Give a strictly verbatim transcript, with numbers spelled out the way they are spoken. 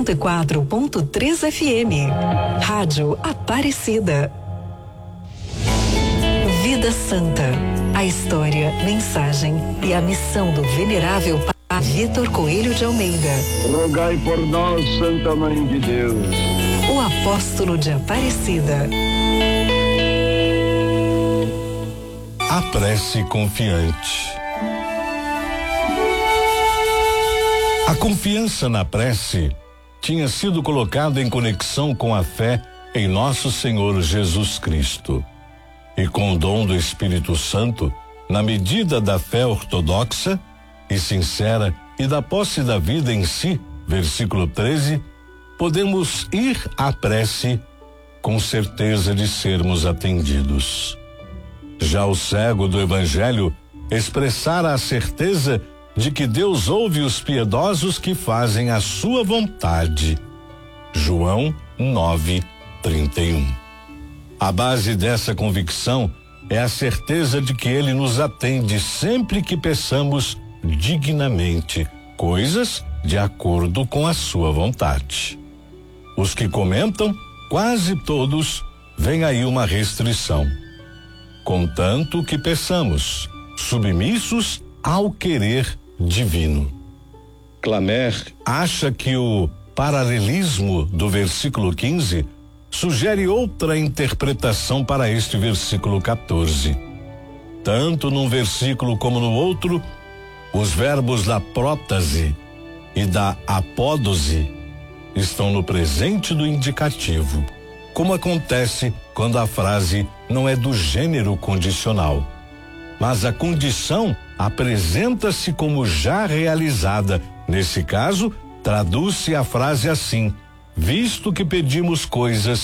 cento e quatro ponto três F M. Rádio Aparecida. Vida Santa. A história, mensagem e a missão do venerável Padre Vitor Coelho de Almeida. Rogai por nós, Santa Mãe de Deus. O apóstolo de Aparecida. A prece confiante. A confiança na prece tinha sido colocada em conexão com a fé em nosso Senhor Jesus Cristo. E com o dom do Espírito Santo, na medida da fé ortodoxa e sincera e da posse da vida em si, versículo treze, podemos ir à prece com certeza de sermos atendidos. Já o cego do Evangelho expressara a certeza de que Deus ouve os piedosos que fazem a sua vontade. João nove, trinta e um. A base dessa convicção é a certeza de que Ele nos atende sempre que peçamos dignamente coisas de acordo com a sua vontade. Os que comentam, quase todos, vem aí uma restrição. Contanto que peçamos, submissos ao querer divino. Clamer acha que o paralelismo do versículo quinze sugere outra interpretação para este versículo quatorze. Tanto num versículo como no outro, os verbos da prótase e da apódose estão no presente do indicativo, como acontece quando a frase não é do gênero condicional, mas a condição apresenta-se como já realizada. Nesse caso, traduz-se a frase assim: visto que pedimos coisas